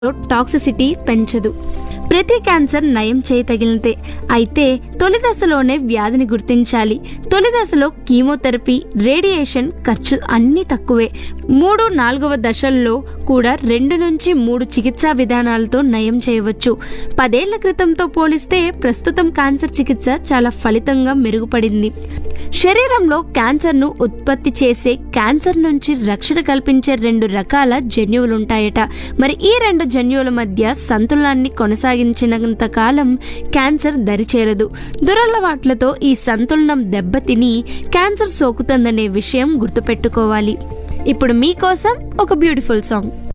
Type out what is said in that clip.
Toxicity పెంచదు. ప్రతి cancer నయం చేయతగినదే. అయితే తొలి దశలోనే వ్యాధిని గుర్తించాలి. తొలి దశలో కీమోథెరపీ, రేడియేషన్ ఖర్చు అన్నీ తక్కువే. 3-4వ దశల్లో కూడా 2 నుంచి 3 చికిత్సా విధానాలతో నయం చేయవచ్చు. 10 ఏళ్ల క్రితంతో పోలిస్తే ప్రస్తుతం క్యాన్సర్ చికిత్స చాలా ఫలితంగా మెరుగుపడింది. శరీరంలో క్యాన్సర్ను ఉత్పత్తి చేసే, క్యాన్సర్ నుంచి రక్షణ కల్పించే 2 రకాల జన్యువులుంటాయట. మరి ఈ 2 జన్యువుల మధ్య సంతులనాన్ని కొనసాగించినంత కాలం క్యాన్సర్ దరిచేరదు. దురలవాట్లతో ఈ సంతులనం దెబ్బతిని క్యాన్సర్ సోకుతుందనే విషయం గుర్తుపెట్టుకోవాలి. ఇప్పుడు మీకోసం ఒక బ్యూటిఫుల్ సాంగ్.